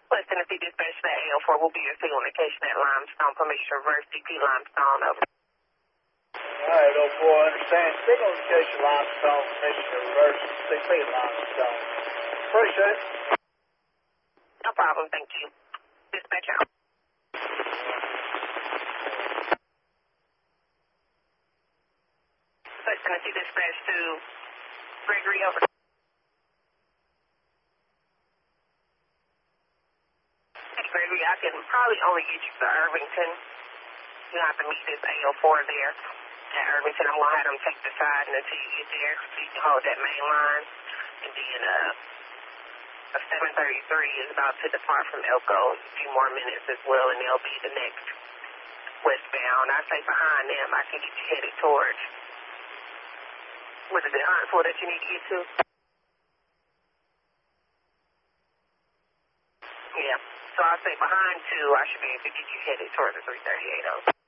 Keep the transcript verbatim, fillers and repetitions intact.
West Tennessee Dispatch to A L four will be your signal location at Limestone. Permission to reverse D P Limestone, over. All right, oh four, understand. Signal location Limestone, permission to reverse D P Limestone. Appreciate it. No problem, thank you. Dispatch out. West Tennessee Dispatch to Gregory, over. Hey, Gregory, I can probably only get you to Irvington. You have to meet this A L four there at Irvington. I'm going to have them take the side until you get there so you can hold that main line. And then uh, a seven thirty-three is about to depart from Elko. A few more minutes as well, and they'll be the next westbound. I say behind them, I can get you headed towards, what is it, Huntsville that you need to get to? Yeah. So I'll say behind two, I should be able to get you headed towards the three thirty-eight oh.